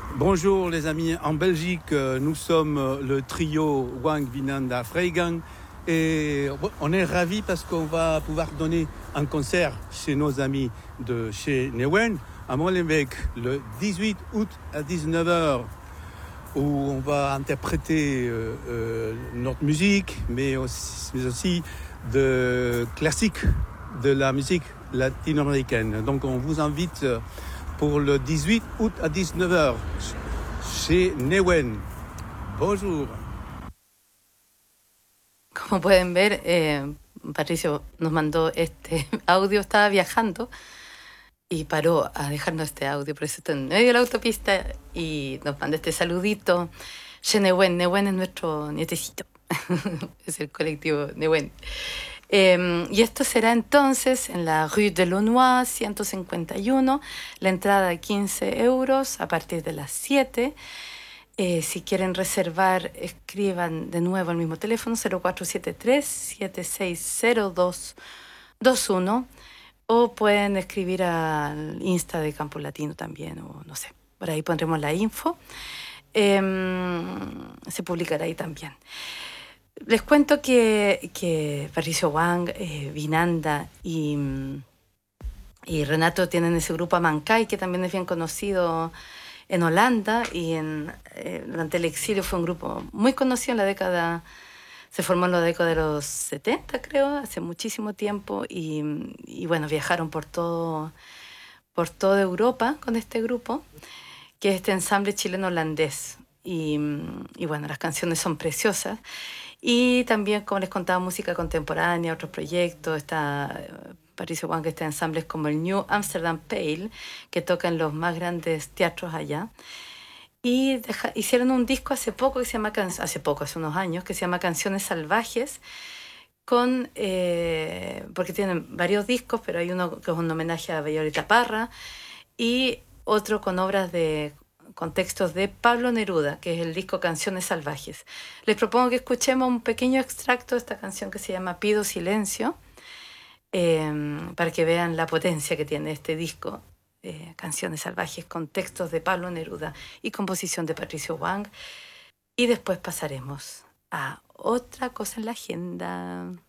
Bonjour les amis, en Belgique nous sommes le trio Wang Vinanda Freigang et on est ravis parce qu'on va pouvoir donner un concert chez nos amis de chez Newen à Molenbeek le 18 août à 19h où on va interpréter notre musique mais aussi de classiques de la musique latino-américaine. Donc on vous invite pour le 18 août à 19h chez Newen. Bonjour. Como pueden ver, Patricio nos mandó este audio, estaba viajando y paró a dejarnos este audio, por eso está en medio de la autopista y nos manda este saludito. Chez Newen, Newen es nuestro nietecito, es el colectivo Newen. Y esto será entonces en la Rue de Launois 151, la entrada de 15 euros a partir de las 7. Si quieren reservar, escriban de nuevo al mismo teléfono 0473-760221 o pueden escribir al Insta de Campo Latino también, o no sé, por ahí pondremos la info. Se publicará ahí también. Les cuento que Patricio Wang, Vinanda y Renato tienen ese grupo Amancay, que también es bien conocido en Holanda, y durante el exilio fue un grupo muy conocido en la década, se formó en la década de los 70, creo, hace muchísimo tiempo, y bueno, viajaron por toda Europa con este grupo, que es este ensamble chileno-holandés. Y bueno, las canciones son preciosas. Y también, como les contaba, música contemporánea, otros proyectos. Está Patricio Wang, este ensamble es como el New Amsterdam Pale, que toca en los más grandes teatros allá. Y hicieron un disco hace poco, hace unos años, que se llama Canciones Salvajes, porque tienen varios discos, pero hay uno que es un homenaje a Violeta Parra y otro con textos de Pablo Neruda, que es el disco Canciones Salvajes. Les propongo que escuchemos un pequeño extracto de esta canción que se llama Pido Silencio, para que vean la potencia que tiene este disco, Canciones Salvajes, con textos de Pablo Neruda y composición de Patricio Wang. Y después pasaremos a otra cosa en la agenda.